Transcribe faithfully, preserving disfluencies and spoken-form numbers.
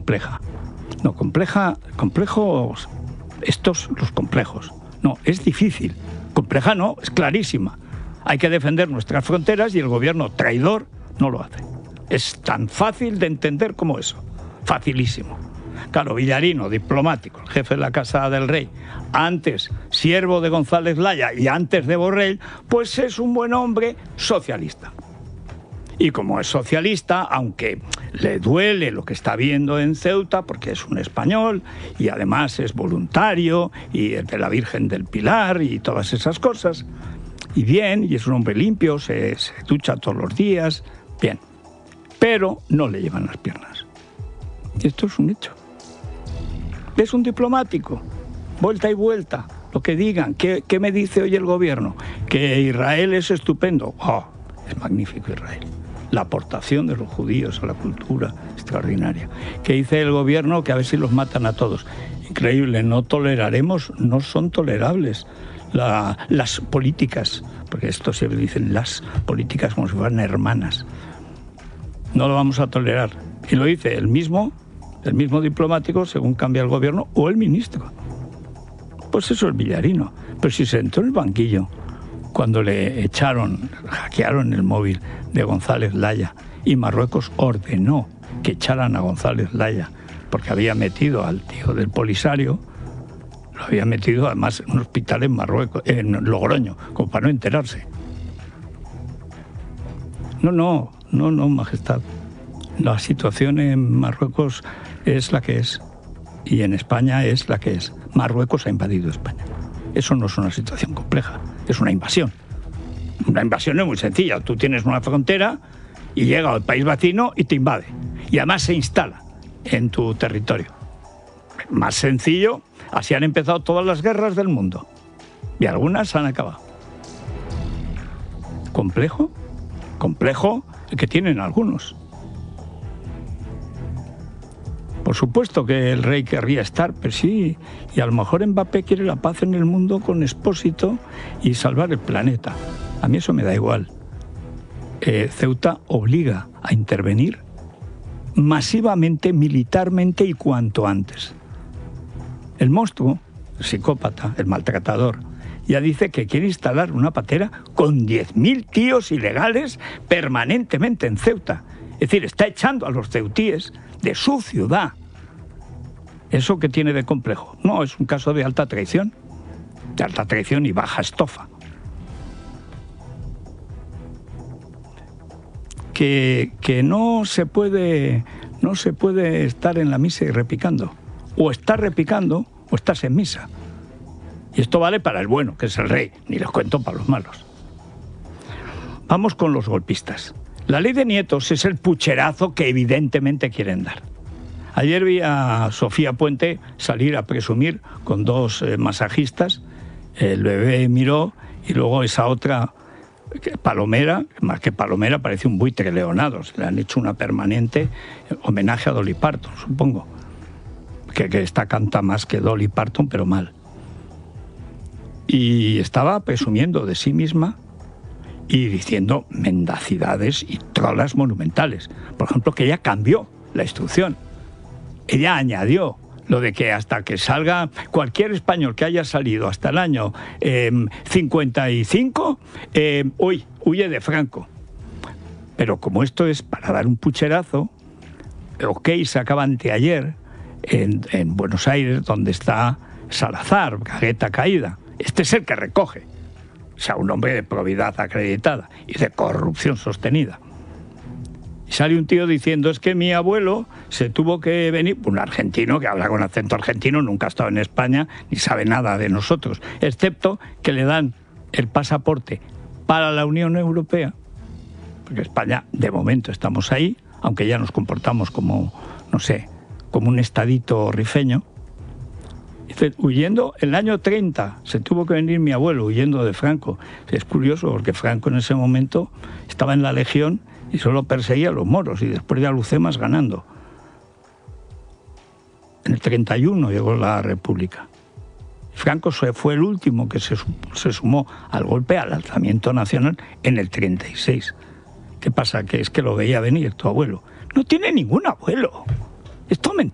compleja. No, compleja, complejos, estos los complejos. No, es difícil. Compleja no, es clarísima. Hay que defender nuestras fronteras y el gobierno traidor no lo hace. Es tan fácil de entender como eso. Facilísimo. Claro, Villarino, diplomático, el jefe de la Casa del Rey, antes siervo de González Laya y antes de Borrell, pues es un buen hombre socialista. Y como es socialista, aunque le duele lo que está viendo en Ceuta, porque es un español y además es voluntario y es de la Virgen del Pilar y todas esas cosas, y bien, y es un hombre limpio, se, se ducha todos los días, bien, pero no le llevan las piernas. Y esto es un hecho. Es un diplomático, vuelta y vuelta, lo que digan. ¿Qué, qué me dice hoy el gobierno? Que Israel es estupendo. Oh, es magnífico Israel. La aportación de los judíos a la cultura, extraordinaria. ¿Qué dice el gobierno? Que a ver si los matan a todos. Increíble, no toleraremos, no son tolerables la, las políticas, porque esto siempre dicen las políticas como si fueran hermanas. No lo vamos a tolerar. Y lo dice el mismo, el mismo diplomático según cambia el gobierno o el ministro. Pues eso es Villarino. Pero si se sentó en el banquillo cuando le echaron, hackearon el móvil de González Laya y Marruecos ordenó que echaran a González Laya porque había metido al tío del Polisario, lo había metido además en un hospital en Marruecos, en Logroño, como para no enterarse. No, no, no, no, majestad. La situación en Marruecos es la que es y en España es la que es. Marruecos ha invadido España. Eso no es una situación compleja, es una invasión. Una invasión es muy sencilla. Tú tienes una frontera y llega al país vecino y te invade. Y además se instala en tu territorio. Más sencillo, así han empezado todas las guerras del mundo. Y algunas han acabado. ¿Complejo? Complejo el que tienen algunos. Por supuesto que el rey querría estar, pero sí, y a lo mejor Mbappé quiere la paz en el mundo con Expósito y salvar el planeta. A mí eso me da igual. Eh, Ceuta obliga a intervenir masivamente, militarmente y cuanto antes. El monstruo, el psicópata, el maltratador, ya dice que quiere instalar una patera con diez mil tíos ilegales permanentemente en Ceuta. Es decir, está echando a los ceutíes de su ciudad. ¿Eso qué tiene de complejo? No, es un caso de alta traición. De alta traición y baja estofa. Que, que no se puede, no se puede estar en la misa y repicando. O estás repicando o estás en misa. Y esto vale para el bueno, que es el rey. Ni les cuento para los malos. Vamos con los golpistas. La ley de nietos es el pucherazo que evidentemente quieren dar. Ayer vi a Sofía Puente salir a presumir con dos eh, masajistas, el bebé Miró y luego esa otra Palomera, más que Palomera parece un buitre leonado, le han hecho una permanente homenaje a Dolly Parton, supongo, que, que esta canta más que Dolly Parton, pero mal. Y estaba presumiendo de sí misma y diciendo mendacidades y trolas monumentales. Por ejemplo, que ella cambió la instrucción. Ella añadió lo de que hasta que salga cualquier español que haya salido hasta el año eh, cincuenta y cinco, eh, uy, huye de Franco. Pero como esto es para dar un pucherazo, OK se acaba anteayer en, en Buenos Aires, donde está Salazar, cagueta caída. Este es el que recoge. O sea, un hombre de probidad acreditada y de corrupción sostenida. Y sale un tío diciendo, es que mi abuelo se tuvo que venir, un argentino que habla con acento argentino, nunca ha estado en España, ni sabe nada de nosotros, excepto que le dan el pasaporte para la Unión Europea, porque España, de momento, estamos ahí, aunque ya nos comportamos como, no sé, como un estadito rifeño. Dice, huyendo, el año treinta se tuvo que venir mi abuelo huyendo de Franco. Es curioso porque Franco en ese momento estaba en la Legión y solo perseguía a los moros y después de Alucemas ganando. En el treinta y uno llegó la República. Franco fue el último que se, se sumó al golpe, al alzamiento nacional en el treinta y seis. ¿Qué pasa? Que es que lo veía venir tu abuelo. No tiene ningún abuelo. Esto me